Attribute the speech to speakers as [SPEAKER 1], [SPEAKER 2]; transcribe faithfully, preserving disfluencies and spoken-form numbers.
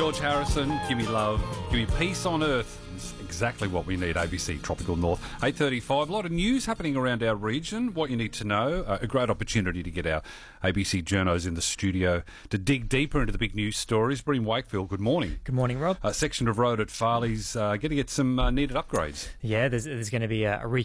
[SPEAKER 1] George Harrison, give me love, give me peace on earth. It's exactly what we need, A B C Tropical North. eight thirty-five, a lot of news happening around our region, what you need to know. Uh, a great opportunity to get our A B C journos in the studio to dig deeper into the big news stories. Bream Wakefield, good morning.
[SPEAKER 2] Good morning, Rob.
[SPEAKER 1] A section of road at Farley's uh, getting it some uh, needed upgrades.
[SPEAKER 2] Yeah, there's, there's going to be a, a